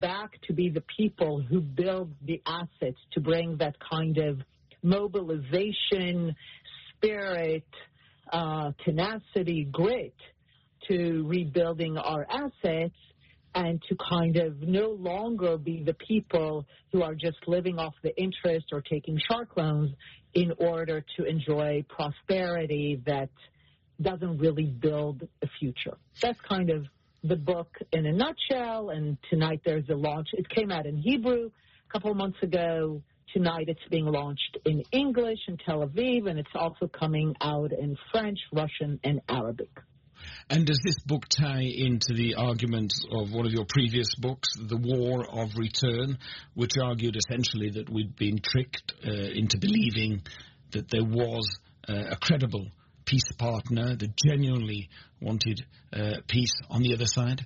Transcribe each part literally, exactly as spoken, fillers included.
back to be the people who build the assets to bring that kind of mobilization, spirit, uh, tenacity, grit to rebuilding our assets, and to kind of no longer be the people who are just living off the interest or taking shark loans in order to enjoy prosperity that doesn't really build a future. That's kind of the book in a nutshell, and tonight there's a launch. It came out in Hebrew a couple of months ago. Tonight it's being launched in English in Tel Aviv, and it's also coming out in French, Russian, and Arabic. And does this book tie into the arguments of one of your previous books, The War of Return, which argued essentially that we'd been tricked uh, into believing that there was uh, a credible peace partner that genuinely wanted uh, peace on the other side?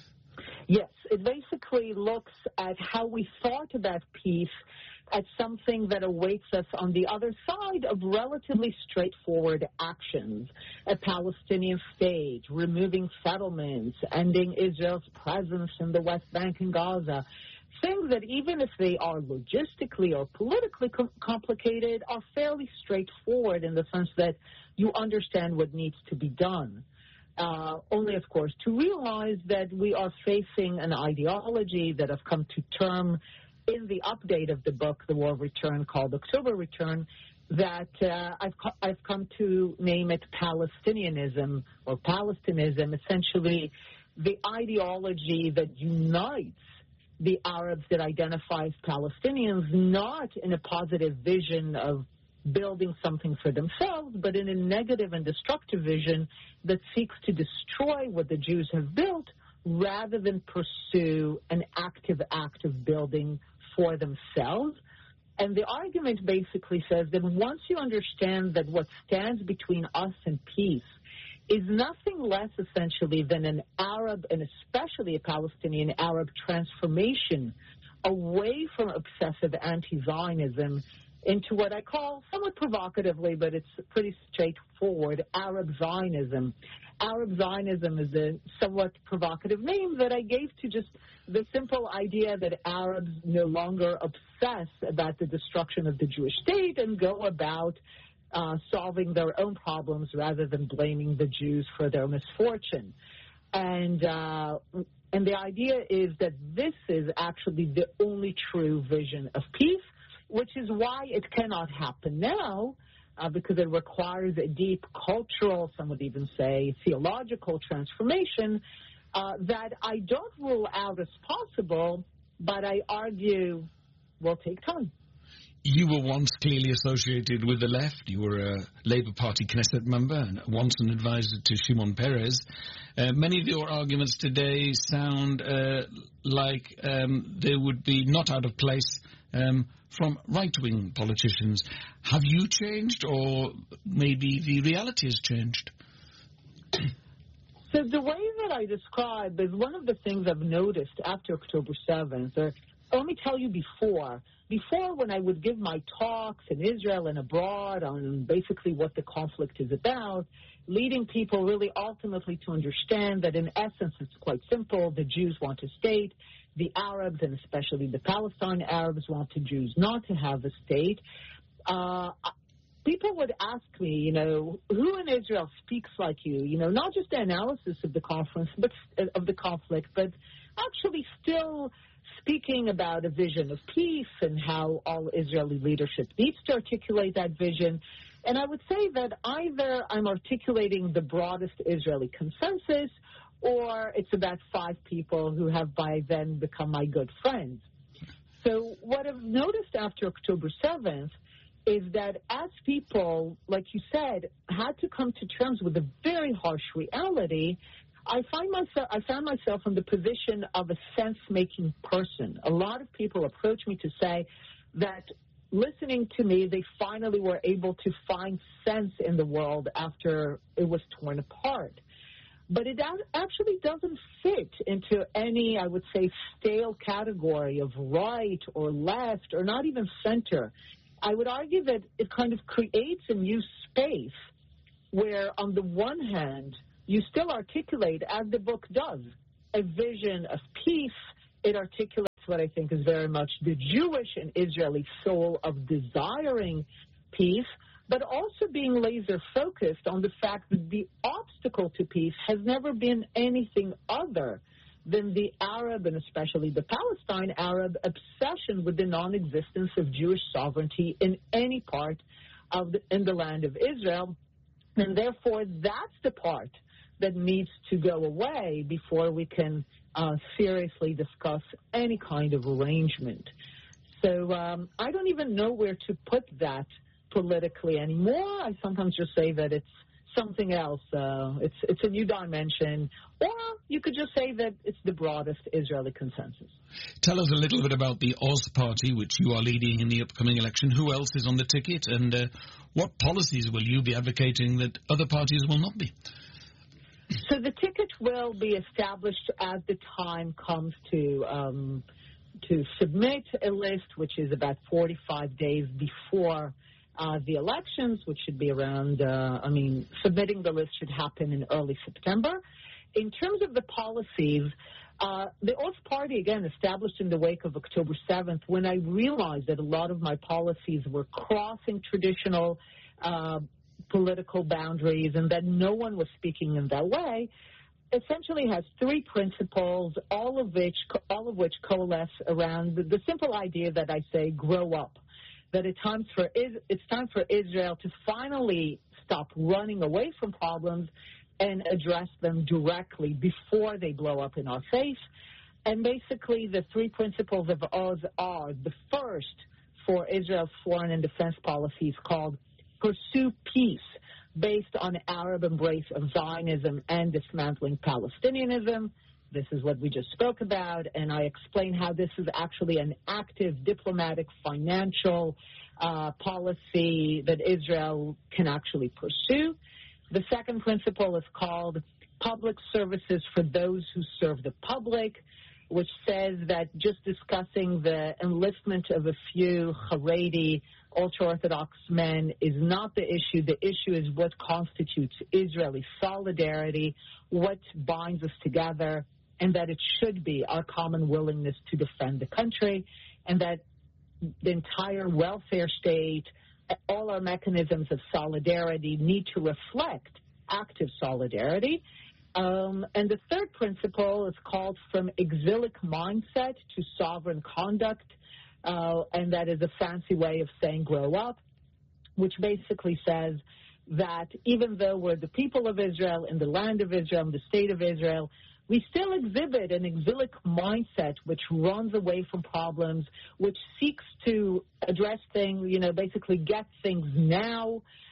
Yes, it basically looks at how we thought about peace as something that awaits us on the other side of relatively straightforward actions. A Palestinian state, removing settlements, ending Israel's presence in the West Bank and Gaza. Things that even if they are logistically or politically com- complicated are fairly straightforward in the sense that you understand what needs to be done. Uh, only, of course, to realize that we are facing an ideology that I've come to term in the update of the book, The War of Return, called October Return, that uh, I've, co- I've come to name it Palestinianism or Palestinism, essentially the ideology that unites the Arabs that identify as Palestinians, not in a positive vision of building something for themselves, but in a negative and destructive vision that seeks to destroy what the Jews have built rather than pursue an active act of building for themselves. And the argument basically says that once you understand that what stands between us and peace is nothing less essentially than an Arab, and especially a Palestinian Arab transformation away from obsessive anti-Zionism into what I call, somewhat provocatively, but it's pretty straightforward, Arab Zionism. Arab Zionism is a somewhat provocative name that I gave to just the simple idea that Arabs no longer obsess about the destruction of the Jewish state and go about uh, solving their own problems rather than blaming the Jews for their misfortune. And uh, and the idea is that this is actually the only true vision of peace, which is why it cannot happen now, uh, because it requires a deep cultural, some would even say theological transformation uh, that I don't rule out as possible, but I argue will take time. You were once clearly associated with the left. You were a Labour Party Knesset member and once an advisor to Shimon Peres. Uh, many of your arguments today sound uh, like um, they would be not out of place um, from right-wing politicians. Have you changed, or maybe the reality has changed? So the way that I describe is one of the things I've noticed after October seventh, or let me tell you before. Before, when I would give my talks in Israel and abroad on basically what the conflict is about, leading people really ultimately to understand that in essence it's quite simple. The Jews want a state. The Arabs, and especially the Palestine Arabs, want the Jews not to have a state. Uh, people would ask me, you know, who in Israel speaks like you? You know, not just the analysis of the conference, but of the conflict, but actually still speaking about a vision of peace and how all Israeli leadership needs to articulate that vision. And I would say that either I'm articulating the broadest Israeli consensus, or it's about five people who have by then become my good friends. So what I've noticed after October seventh is that as people, like you said, had to come to terms with a very harsh reality, I find myself, I found myself in the position of a sense-making person. A lot of people approach me to say that listening to me, they finally were able to find sense in the world after it was torn apart. But it actually doesn't fit into any, I would say, stale category of right or left or not even center. I would argue that it kind of creates a new space where, on the one hand, you still articulate, as the book does, a vision of peace. It articulates what I think is very much the Jewish and Israeli soul of desiring peace, but also being laser focused on the fact that the obstacle to peace has never been anything other than the Arab, and especially the Palestine Arab, obsession with the non-existence of Jewish sovereignty in any part of the, in the land of Israel. And therefore, that's the part that needs to go away before we can uh, seriously discuss any kind of arrangement. So um, I don't even know where to put that politically anymore. I sometimes just say that it's something else. Uh, it's it's a new dimension. Or you could just say that it's the broadest Israeli consensus. Tell us a little bit about the Oz Party, which you are leading in the upcoming election. Who else is on the ticket, and uh, what policies will you be advocating that other parties will not be? So the ticket will be established as the time comes to um, to submit a list, which is about forty-five days before Uh, the elections, which should be around, uh, I mean, submitting the list should happen in early September. In terms of the policies, uh, the Oz Party, again, established in the wake of October seventh, when I realized that a lot of my policies were crossing traditional uh, political boundaries and that no one was speaking in that way, essentially has three principles, all of which, all of which coalesce around the, the simple idea that I say, grow up. That it's time for it's time for Israel to finally stop running away from problems and address them directly before they blow up in our face. And basically, the three principles of Oz are: the first for Israel's foreign and defense policy is called pursue peace, based on Arab embrace of Zionism and dismantling Palestinianism. This is what we just spoke about, and I explain how this is actually an active diplomatic, financial uh, policy that Israel can actually pursue. The second principle is called public services for those who serve the public, which says that just discussing the enlistment of a few Haredi, ultra-Orthodox men is not the issue. The issue is what constitutes Israeli solidarity, what binds us together, and that it should be our common willingness to defend the country, and that the entire welfare state, all our mechanisms of solidarity need to reflect active solidarity. Um, and the third principle is called from exilic mindset to sovereign conduct, uh, and that is a fancy way of saying grow up, which basically says that even though we're the people of Israel, in the land of Israel, in the state of Israel, we still exhibit an exilic mindset which runs away from problems, which seeks to address things, you know, basically get things now,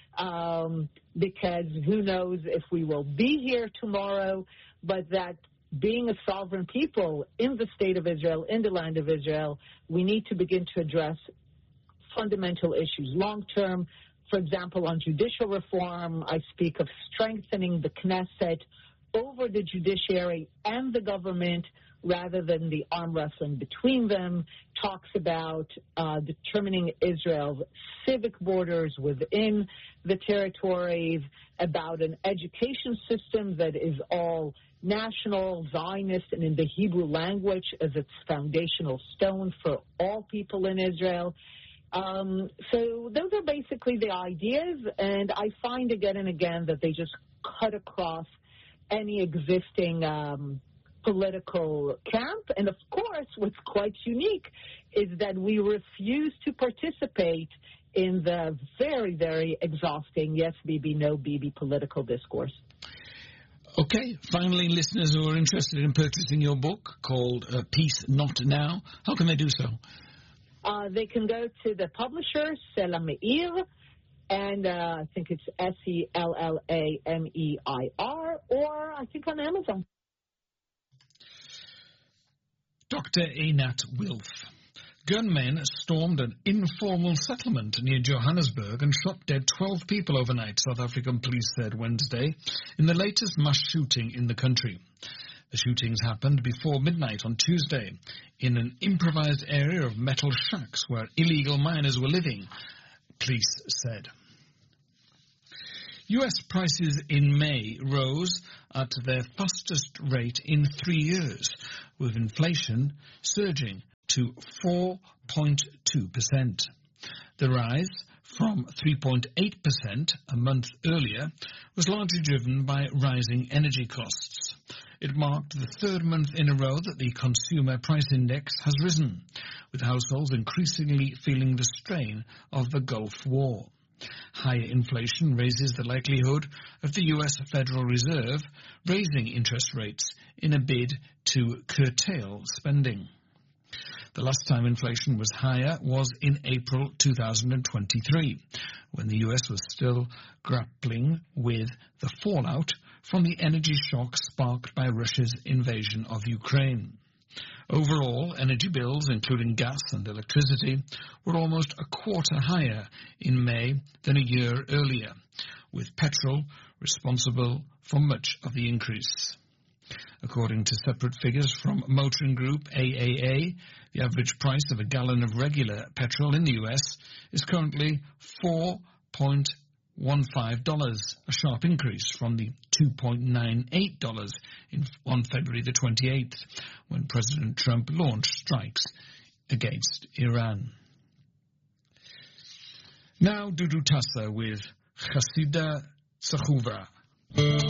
um, because who knows if we will be here tomorrow, but that being a sovereign people in the state of Israel, in the land of Israel, we need to begin to address fundamental issues long-term. For example, on judicial reform, I speak of strengthening the Knesset over the judiciary and the government rather than the arm wrestling between them, talks about uh, determining Israel's civic borders within the territories, about an education system that is all national, Zionist, and in the Hebrew language as its foundational stone for all people in Israel. Um, so those are basically the ideas, and I find again and again that they just cut across any existing um, political camp. And of course, what's quite unique is that we refuse to participate in the very, very exhausting yes, Bibi, no Bibi political discourse. Okay, finally, listeners who are interested in purchasing your book called uh, Peace Not Now, how can they do so? Uh, they can go to the publisher, Sela Meir, and uh, I think it's S E L L A M E I R, or I think on Amazon. Doctor Einat Wilf. Gunmen stormed an informal settlement near Johannesburg and shot dead twelve people overnight, South African police said Wednesday, in the latest mass shooting in the country. The shootings happened before midnight on Tuesday in an improvised area of metal shacks where illegal miners were living, police said. U S prices in May rose at their fastest rate in three years, with inflation surging to four point two percent. The rise from three point eight percent a month earlier was largely driven by rising energy costs. It marked the third month in a row that the Consumer Price Index has risen, with households increasingly feeling the strain of the Gulf War. Higher inflation raises the likelihood of the U S Federal Reserve raising interest rates in a bid to curtail spending. The last time inflation was higher was in April two thousand twenty-three, when the U S was still grappling with the fallout from the energy shock sparked by Russia's invasion of Ukraine. Overall, energy bills, including gas and electricity, were almost a quarter higher in May than a year earlier, with petrol responsible for much of the increase. According to separate figures from Motoring Group A A A, the average price of a gallon of regular petrol in the U S is currently four point one five dollars, a sharp increase from the two point nine eight dollars in, on February the twenty-eighth, when President Trump launched strikes against Iran. Now Dudu Tassa with Chasida Sachouvra.